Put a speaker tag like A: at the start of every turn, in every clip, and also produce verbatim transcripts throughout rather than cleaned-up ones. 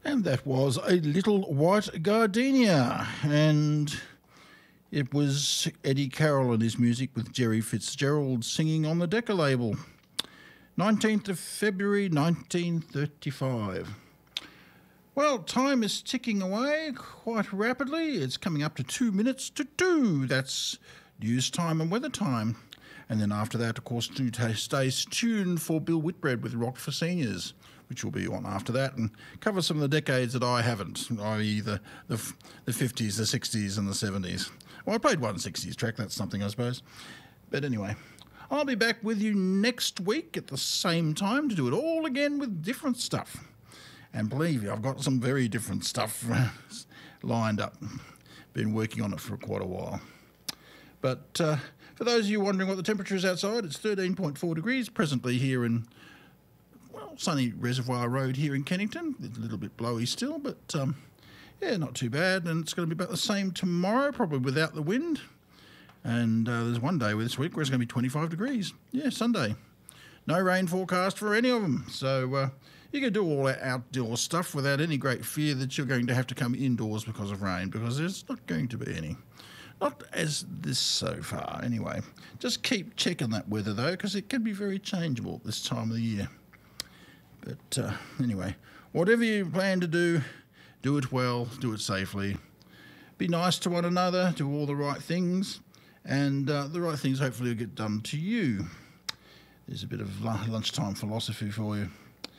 A: And that was A Little White Gardenia, and it was Eddie Carroll and his music with Jerry Fitzgerald singing on the Decca label. nineteenth of February nineteen thirty-five. Well, time is ticking away quite rapidly. It's coming up to two minutes to two. That's news time and weather time. And then after that, of course, do stay tuned for Bill Whitbread with Rock for Seniors, which will be on after that, and cover some of the decades that I haven't, that is the, the, the fifties, the sixties and the seventies. Well, I played one sixties track, that's something I suppose. But anyway, I'll be back with you next week at the same time to do it all again with different stuff. And believe me, I've got some very different stuff lined up. Been working on it for quite a while. But uh, for those of you wondering what the temperature is outside, it's thirteen point four degrees presently here in, well, sunny Reservoir Road here in Kennington. It's a little bit blowy still, but um, yeah, not too bad. And it's going to be about the same tomorrow, probably without the wind. And uh, there's one day this week where it's going to be twenty-five degrees. Yeah, Sunday. No rain forecast for any of them. So uh, you can do all that outdoor stuff without any great fear that you're going to have to come indoors because of rain, because there's not going to be any. Not as this so far, anyway. Just keep checking that weather, though, because it can be very changeable at this time of the year. But uh, anyway, whatever you plan to do, do it well, do it safely. Be nice to one another, do all the right things, and uh, the right things hopefully will get done to you. There's a bit of lunchtime philosophy for you.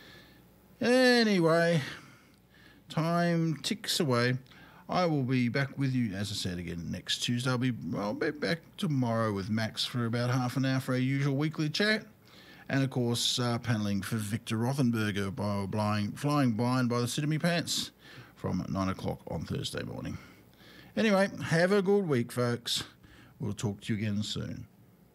A: Anyway, time ticks away. I will be back with you, as I said again, next Tuesday. I'll be, I'll be back tomorrow with Max for about half an hour for our usual weekly chat. And, of course, uh, panelling for Victor Rothenberger by flying, flying blind by the seat of me pants from nine o'clock on Thursday morning. Anyway, have a good week, folks. We'll talk to you again soon.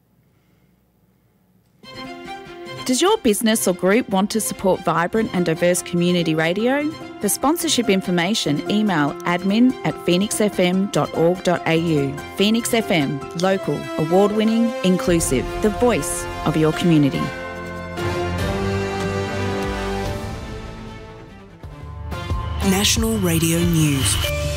B: Does your business or group want to support vibrant and diverse community radio? For sponsorship information, email admin at phoenix f m dot org dot a u. Phoenix F M, local, award-winning, inclusive, the voice of your community.
C: National Radio News.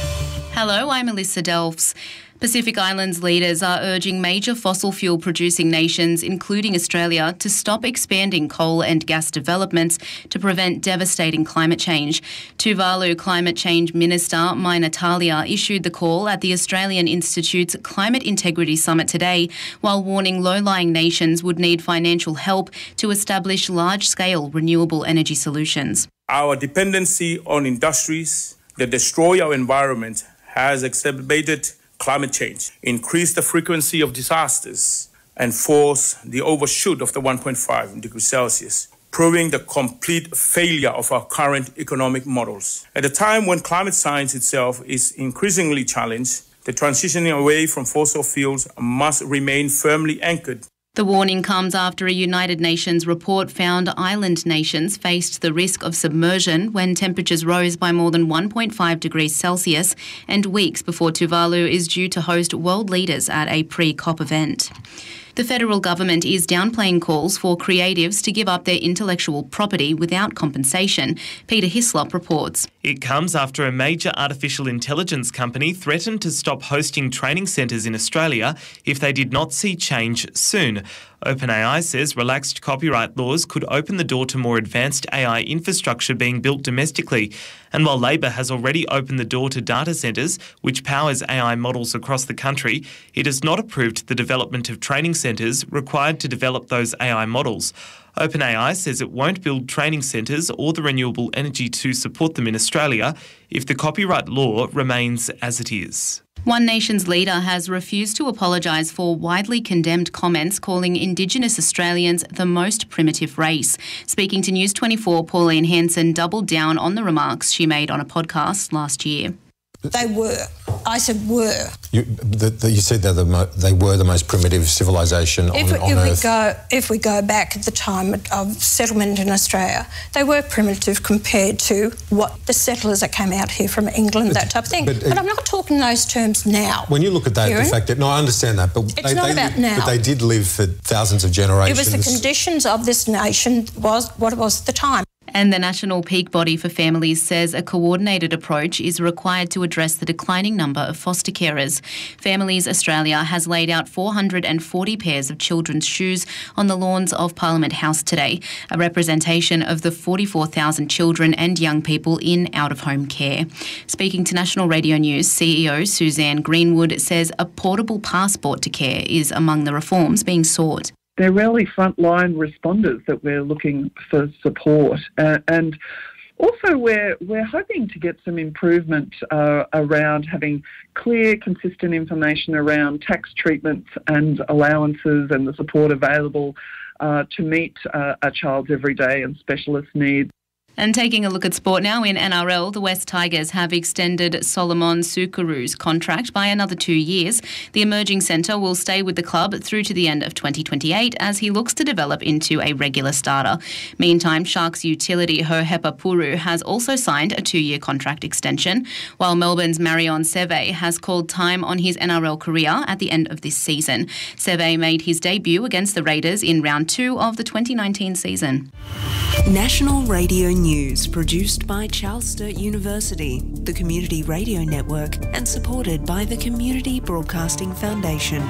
D: Hello, I'm Alyssa Delphs. Pacific Islands leaders are urging major fossil fuel producing nations, including Australia, to stop expanding coal and gas developments to prevent devastating climate change. Tuvalu Climate Change Minister Mai Natalia issued the call at the Australian Institute's Climate Integrity Summit today, while warning low-lying nations would need financial help to establish large-scale renewable energy solutions.
E: Our dependency on industries that destroy our environment has exacerbated climate change, increase the frequency of disasters, and force the overshoot of the one point five degrees Celsius, proving the complete failure of our current economic models. At a time when climate science itself is increasingly challenged, the transitioning away from fossil fuels must remain firmly anchored.
D: The warning comes after a United Nations report found island nations faced the risk of submersion when temperatures rose by more than one point five degrees Celsius, and weeks before Tuvalu is due to host world leaders at a pre-COP event. The federal government is downplaying calls for creatives to give up their intellectual property without compensation. Peter Hislop reports.
F: It comes after a major artificial intelligence company threatened to stop hosting training centres in Australia if they did not see change soon. OpenAI says relaxed copyright laws could open the door to more advanced A I infrastructure being built domestically. And while Labor has already opened the door to data centres, which powers A I models across the country, it has not approved the development of training centres required to develop those A I models. OpenAI says it won't build training centres or the renewable energy to support them in Australia if the copyright law remains as it is.
D: One Nation's leader has refused to apologise for widely condemned comments calling Indigenous Australians the most primitive race. Speaking to News twenty-four, Pauline Hanson doubled down on the remarks she made on a podcast last year.
G: They were. I said were.
H: You, the, the, you said they're the mo- they were the most primitive civilisation on,
G: if,
H: on
G: if
H: Earth.
G: We go, if we go back at the time of settlement in Australia, they were primitive compared to what the settlers that came out here from England, but, that type of thing. But, but I'm not talking those terms now.
H: When you look at that,
G: Kieran,
H: the fact that... No, I understand that, but...
G: It's
H: they,
G: not
H: they
G: about
H: lived,
G: now.
H: But they did live for thousands of generations.
G: It was the conditions of this nation was what it was at the time.
D: And the National Peak Body for Families says a coordinated approach is required to address the declining number of foster carers. Families Australia has laid out four hundred forty pairs of children's shoes on the lawns of Parliament House today, a representation of the forty-four thousand children and young people in out-of-home care. Speaking to National Radio News, C E O Suzanne Greenwood says a portable passport to care is among the reforms being sought.
I: They're really frontline responders that we're looking for support, uh, and also we're we're hoping to get some improvement uh, around having clear, consistent information around tax treatments and allowances and the support available uh, to meet uh, a child's everyday and specialist needs.
D: And taking a look at sport now, in N R L, the West Tigers have extended Solomon Sukaru's contract by another two years. The emerging centre will stay with the club through to the end of twenty twenty-eight as he looks to develop into a regular starter. Meantime, Sharks utility Hohepa Puru has also signed a two-year contract extension, while Melbourne's Marion Seve has called time on his N R L career at the end of this season. Seve made his debut against the Raiders in round two of the twenty nineteen season.
C: National Radio News, produced by Charles Sturt University, the Community Radio Network, and supported by the Community Broadcasting Foundation.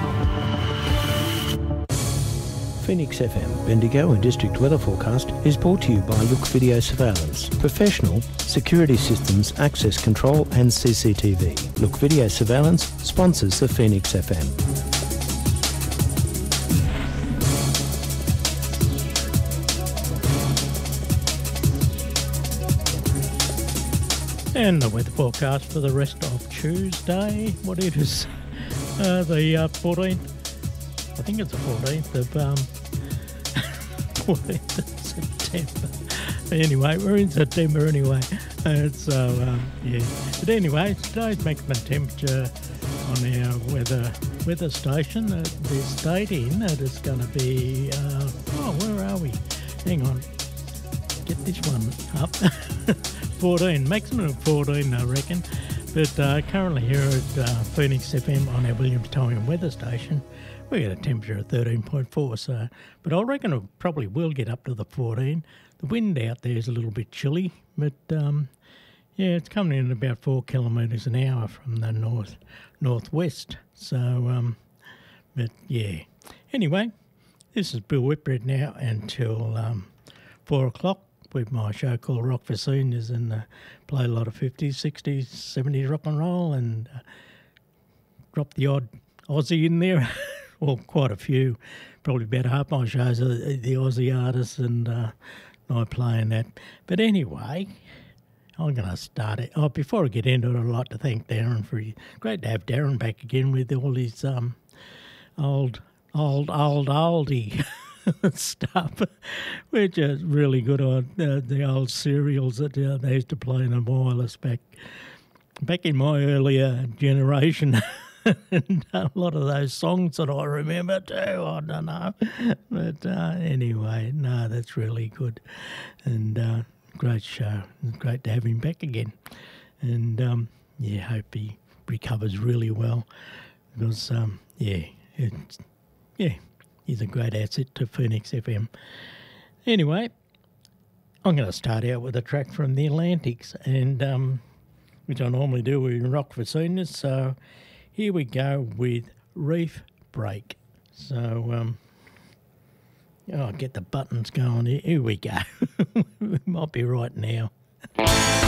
J: Phoenix F M, Bendigo and District Weather Forecast is brought to you by Look Video Surveillance, professional security systems, access control and C C T V. Look Video Surveillance sponsors the Phoenix F M.
K: And the weather forecast for the rest of Tuesday, what it is, uh, the uh, fourteenth, I think it's the fourteenth of, um, fourteenth of September. Anyway, we're in September anyway, uh, so um, yeah. But anyway, today's maximum temperature on our weather weather station, uh, they're stating that it's going to be, uh, oh, where are we? Hang on, get this one up. fourteen, maximum of fourteen, I reckon. But uh, currently here at uh, Phoenix F M on our Williamstown weather station, we got a temperature of thirteen point four. So, but I reckon it probably will get up to the fourteen. The wind out there is a little bit chilly, but um, yeah, it's coming in at about four kilometres an hour from the north northwest. So, um, but yeah. Anyway, this is Bill Whitbread now until um, four o'clock. With my show called Rock for Seniors, and uh, play a lot of fifties, sixties, seventies rock and roll, and uh, drop the odd Aussie in there. Well, quite a few. Probably about half my shows are the Aussie artists, and uh, I playing that. But anyway, I'm going to start it. Oh, before I get into it, I'd like to thank Darren for great to have Darren back again with all his um, old, old, old, oldie. stuff, which is really good on uh, the old serials that uh, they used to play in the wireless back back in my earlier generation. And a lot of those songs that I remember too, I don't know. But uh, anyway, no, that's really good. And uh, great show. Great to have him back again. And um, yeah, hope he recovers really well. Because, um, yeah, it's, yeah. He's a great asset to Phoenix F M. Anyway, I'm going to start out with a track from the Atlantics, and um, which I normally do in Rock for Seniors. So here we go with Reef Break. So um, oh, get the buttons going. Here we go. We might be right now.